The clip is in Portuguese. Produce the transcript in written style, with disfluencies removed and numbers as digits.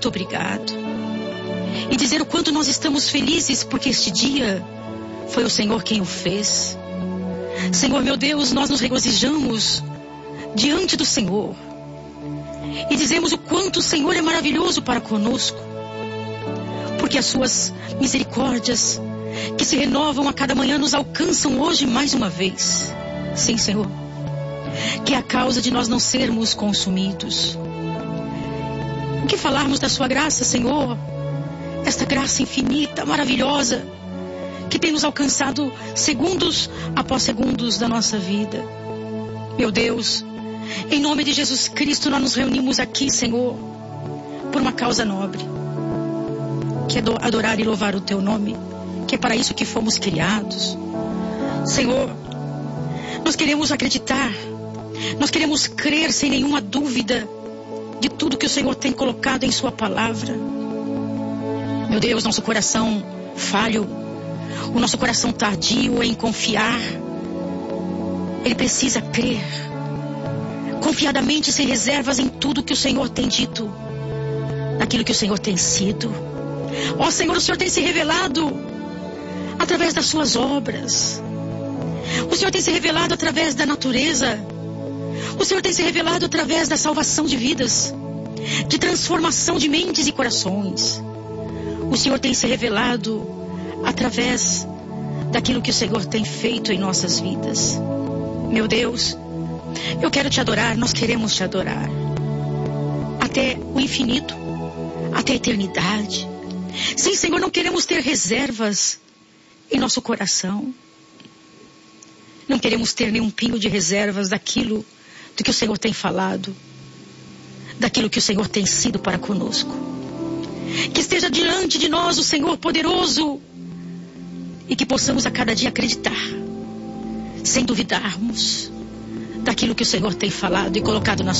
muito obrigado. E dizer o quanto nós estamos felizes porque este dia foi o Senhor quem o fez. Senhor, meu Deus, nós nos regozijamos diante do Senhor. E dizemos o quanto o Senhor é maravilhoso para conosco. Porque as suas misericórdias, que se renovam a cada manhã, nos alcançam hoje mais uma vez. Sim, Senhor. Que é a causa de nós não sermos consumidos. O que falarmos da sua graça, Senhor? Esta graça infinita, maravilhosa, que tem nos alcançado segundos após segundos da nossa vida. Meu Deus, em nome de Jesus Cristo, nós nos reunimos aqui, Senhor, por uma causa nobre, que é adorar e louvar o Teu nome, que é para isso que fomos criados. Senhor, nós queremos acreditar, nós queremos crer sem nenhuma dúvida de tudo que o Senhor tem colocado em Sua palavra. Meu Deus, nosso coração falho, o nosso coração tardio em confiar, ele precisa crer confiadamente, sem reservas, em tudo que o Senhor tem dito, naquilo que o Senhor tem sido. Ó Senhor, o Senhor tem se revelado através das suas obras. O Senhor tem se revelado através da natureza. O Senhor tem se revelado através da salvação de vidas, de transformação de mentes e corações. O Senhor tem se revelado através daquilo que o Senhor tem feito em nossas vidas. Meu Deus, eu quero te adorar, nós queremos te adorar. Até o infinito, até a eternidade. Sim, Senhor, não queremos ter reservas em nosso coração. Não queremos ter nenhum pingo de reservas daquilo do que o Senhor tem falado, daquilo que o Senhor tem sido para conosco. Que esteja diante de nós o Senhor poderoso e que possamos a cada dia acreditar, sem duvidarmos, daquilo que o Senhor tem falado e colocado na